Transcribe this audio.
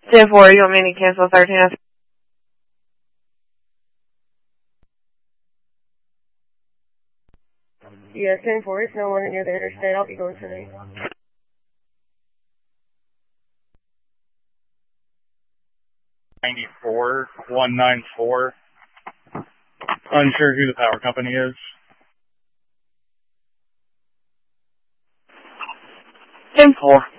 10-4, you want me to cancel 13? Yeah, 10-4, it's no one near the interstate. I'll be going today. $94,194. Unsure who the power company is. 10-4.